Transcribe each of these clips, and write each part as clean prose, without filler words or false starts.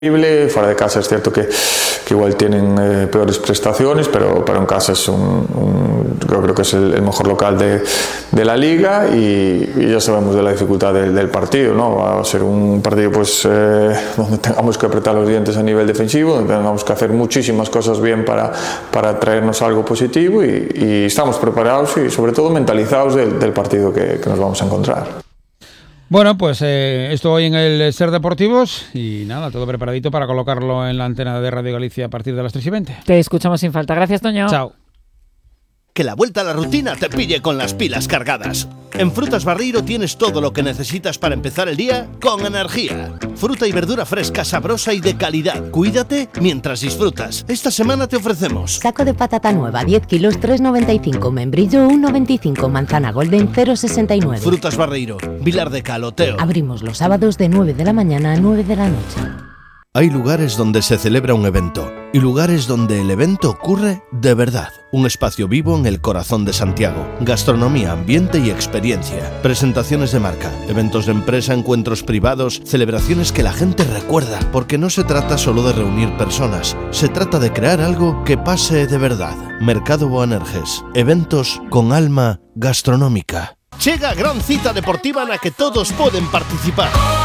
Fuera de casa es cierto que igual tienen peores prestaciones, pero en casa es yo creo que es el mejor local de la liga y ya sabemos de la dificultad del partido, ¿no? Va a ser un partido pues donde tengamos que apretar los dientes a nivel defensivo, donde tengamos que hacer muchísimas cosas bien para traernos algo positivo y estamos preparados y sobre todo mentalizados del partido que nos vamos a encontrar. Bueno, pues esto hoy en el Ser Deportivos y nada, todo preparadito para colocarlo en la antena de Radio Galicia a partir de las 3:20. Te escuchamos sin falta. Gracias, Toño. Chao. Que la vuelta a la rutina te pille con las pilas cargadas. En Frutas Barreiro tienes todo lo que necesitas para empezar el día con energía. Fruta y verdura fresca, sabrosa y de calidad. Cuídate mientras disfrutas. Esta semana te ofrecemos saco de patata nueva, 10 kilos, 3,95. Membrillo, 1,95. Manzana Golden, 0,69. Frutas Barreiro, Vilar de Caloteo. Abrimos los sábados de 9 de la mañana a 9 de la noche. Hay lugares donde se celebra un evento y lugares donde el evento ocurre de verdad. Un espacio vivo en el corazón de Santiago. Gastronomía, ambiente y experiencia. Presentaciones de marca, eventos de empresa, encuentros privados, celebraciones que la gente recuerda. Porque no se trata solo de reunir personas, se trata de crear algo que pase de verdad. Mercado Boanerges. Eventos con alma gastronómica. Chega a gran cita deportiva na que todos poden participar.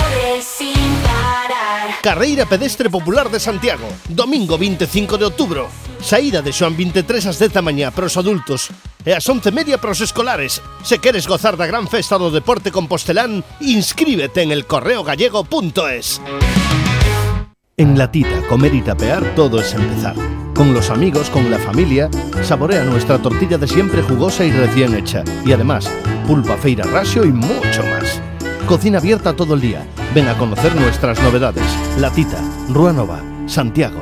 Carreira Pedestre Popular de Santiago, domingo 25 de outubro. Saída de Xoán 23 ás 10 da mañá para os adultos e ás 11:30 para os escolares. Se queres gozar da gran festa do deporte compostelán, inscríbete en elcorreogallego.es. En La Tita, comer y tapear todo es empezar. Con los amigos, con la familia, saborea nuestra tortilla de siempre jugosa y recién hecha. Y además, pulpa, feira, rasio y mucho más. Cocina abierta todo el día. Ven a conocer nuestras novedades. La Tita, Rúa Nova, Santiago.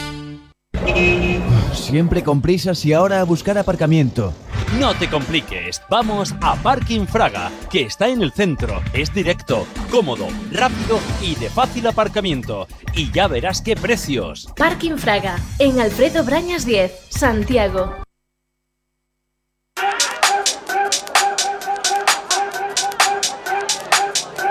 Siempre con prisas y ahora a buscar aparcamiento. No te compliques, vamos a Parking Fraga, que está en el centro. Es directo, cómodo, rápido y de fácil aparcamiento. Y ya verás qué precios. Parking Fraga, en Alfredo Brañas 10, Santiago.